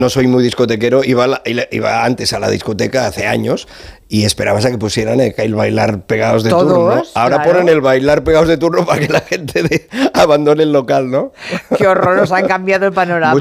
No soy muy discotequero, iba antes a la discoteca hace años y esperabas a que pusieran el bailar pegados de turno. Ahora ponen el bailar pegados de turno para que la gente abandone el local, ¿no? Qué horror, nos han cambiado el panorama.